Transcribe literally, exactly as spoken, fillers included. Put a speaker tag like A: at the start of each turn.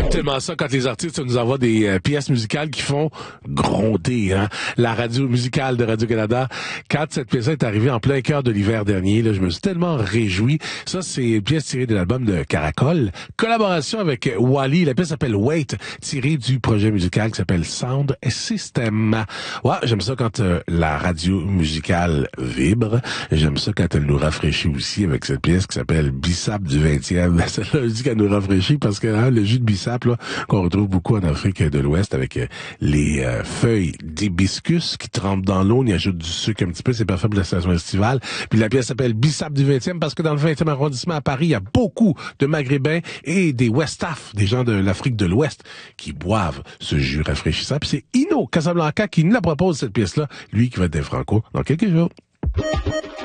A: J'aime tellement ça quand les artistes nous envoient des euh, pièces musicales qui font gronder, hein. La radio musicale de Radio-Canada, quand cette pièce est arrivée en plein cœur de l'hiver dernier, là, je me suis tellement réjoui. Ça, c'est une pièce tirée de l'album de Caracol. Collaboration avec Wally. La pièce s'appelle Wait, tirée du projet musical qui s'appelle Sound System. Ouais, j'aime ça quand euh, la radio musicale vibre. J'aime ça quand elle nous rafraîchit aussi avec cette pièce qui s'appelle Bissap du vingtième. Celle-là, je dis qu'elle nous rafraîchit parce que hein, le jus de bissap là, qu'on retrouve beaucoup en Afrique de l'Ouest avec euh, les euh, feuilles d'hibiscus qui trempent dans l'eau, on y ajoute du sucre un petit peu, c'est parfait pour la saison estivale. Puis la pièce s'appelle Bissap du vingtième parce que dans le vingtième arrondissement à Paris, il y a beaucoup de Maghrébins et des Westaf, des gens de l'Afrique de l'Ouest qui boivent ce jus rafraîchissant. Puis c'est Ino Casablanca qui nous la propose cette pièce-là, lui qui va être des Franco dans quelques jours.